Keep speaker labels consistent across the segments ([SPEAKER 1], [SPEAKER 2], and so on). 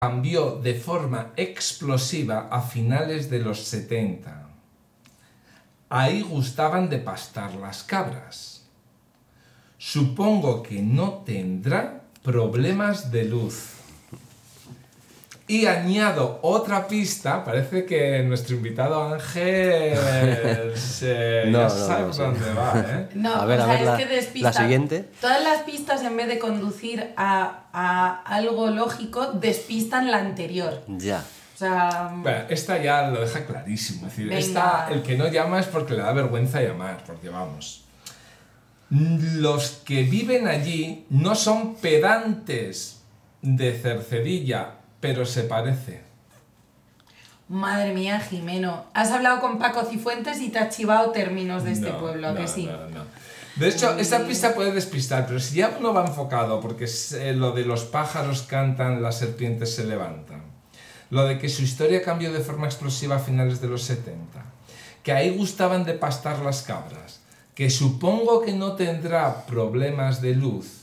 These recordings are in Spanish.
[SPEAKER 1] cambió de forma explosiva a finales de los 70. Ahí gustaban de pastar las cabras. Supongo que no tendrá problemas de luz. Y añado otra pista, parece que nuestro invitado Ángel ya sabe por dónde va, ¿eh?
[SPEAKER 2] No,
[SPEAKER 3] a ver,
[SPEAKER 2] es que despista.
[SPEAKER 3] La siguiente.
[SPEAKER 2] Todas las pistas, en vez de conducir a algo lógico, despistan la anterior.
[SPEAKER 3] Ya.
[SPEAKER 2] O sea...
[SPEAKER 1] Bueno, esta ya lo deja clarísimo. Es decir,
[SPEAKER 2] Venga.
[SPEAKER 1] esta, el que no llama es porque le da vergüenza llamar, porque vamos. Los que viven allí no son pedantes de Cercedilla, pero se parece.
[SPEAKER 2] Madre mía, Jimeno. Has hablado con Paco Cifuentes y te has chivado términos de este pueblo, ¿a que sí?
[SPEAKER 1] No. De hecho, esta pista puede despistar, pero si ya uno va enfocado, porque es, lo de los pájaros cantan, las serpientes se levantan, lo de que su historia cambió de forma explosiva a finales de los 70, que ahí gustaban de pastar las cabras, que supongo que no tendrá problemas de luz,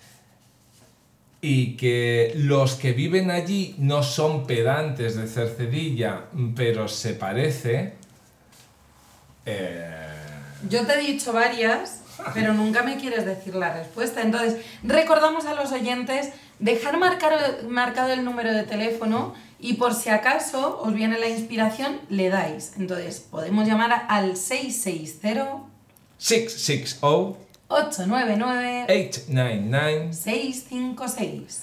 [SPEAKER 1] y que los que viven allí no son pedantes de Cercedilla, pero se parece...
[SPEAKER 2] Yo te he dicho varias, pero nunca me quieres decir la respuesta. Entonces, recordamos a los oyentes dejar marcado el número de teléfono y por si acaso os viene la inspiración, le dais. Entonces, podemos llamar al 660...
[SPEAKER 1] 660
[SPEAKER 2] 899
[SPEAKER 1] 899
[SPEAKER 2] 656.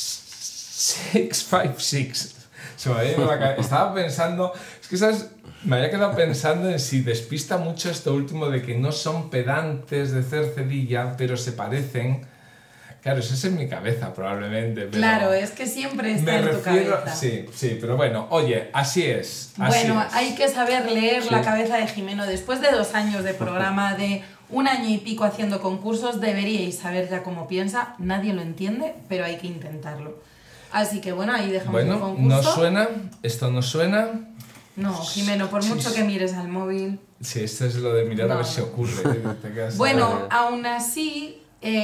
[SPEAKER 1] 656. Se me había ido la cabeza. Estaba pensando, es que ¿sabes? Me había quedado pensando en si despista mucho esto último de que no son pedantes de Cercedilla, pero se parecen. Claro, eso es en mi cabeza probablemente. Pero
[SPEAKER 2] Claro, es que siempre está en tu cabeza.
[SPEAKER 1] Sí, pero bueno, oye, así es.
[SPEAKER 2] Hay que saber leer la cabeza de Jimeno. Después de 2 años de programa, de 1 año y pico haciendo concursos, deberíais saber ya cómo piensa. Nadie lo entiende, pero hay que intentarlo. Así que bueno, ahí dejamos el concurso.
[SPEAKER 1] ¿No suena? ¿Esto no suena?
[SPEAKER 2] No, Jimeno, por mucho que mires al móvil...
[SPEAKER 1] Sí, esto es lo de mirar a ver si ocurre. Te quedas
[SPEAKER 2] bueno, aún así,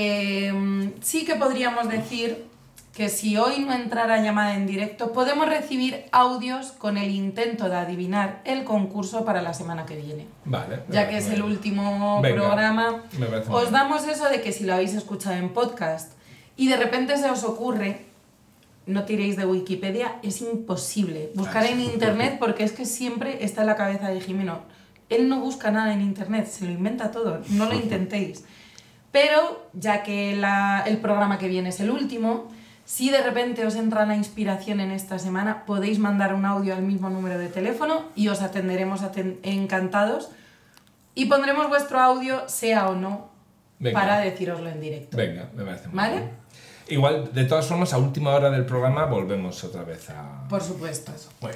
[SPEAKER 2] sí que podríamos decir que si hoy no entrara llamada en directo, podemos recibir audios con el intento de adivinar el concurso para la semana que viene.
[SPEAKER 1] Vale.
[SPEAKER 2] Ya que es el último programa, os damos eso de que si lo habéis escuchado en podcast y de repente se os ocurre, no tiréis de Wikipedia, es imposible. Buscar en internet porque es que siempre está en la cabeza de Jimeno. Él no busca nada en internet, se lo inventa todo, no lo intentéis. Pero ya que el programa que viene es el último, si de repente os entra la inspiración en esta semana, podéis mandar un audio al mismo número de teléfono y os atenderemos encantados y pondremos vuestro audio, sea o no, para decíroslo en directo.
[SPEAKER 1] Venga, me parece muy
[SPEAKER 2] ¿Vale?
[SPEAKER 1] bien. Igual, de todas formas, a última hora del programa volvemos otra vez a...
[SPEAKER 2] Por supuesto.
[SPEAKER 1] Bueno,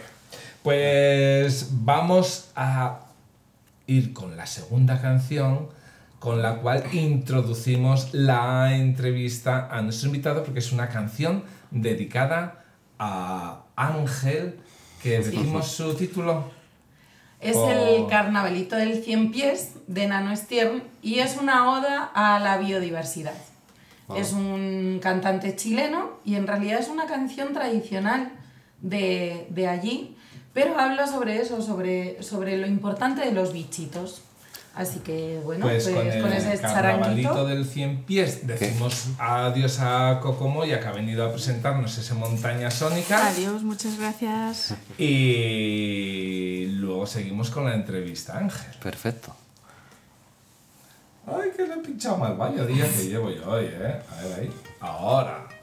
[SPEAKER 1] pues vamos a ir con la segunda canción, con la cual introducimos la entrevista a nuestro invitado, porque es una canción dedicada a Ángel, que decimos su título.
[SPEAKER 2] Es el Carnavalito del 100 pies de Nano Stern y es una oda a la biodiversidad. Es un cantante chileno y en realidad es una canción tradicional de allí, pero habla sobre eso, sobre lo importante de los bichitos. Así que bueno, pues con ese
[SPEAKER 1] Carnavalito del 100 pies decimos adiós a Cocomoya, que ha venido a presentarnos ese Montaña Sónica.
[SPEAKER 4] Adiós, muchas gracias.
[SPEAKER 1] Y luego seguimos con la entrevista, Ángel.
[SPEAKER 3] Perfecto.
[SPEAKER 1] Ay, que le he pinchado mal. Vaya día que llevo yo hoy, ¿eh? A ver ahí. Ahora.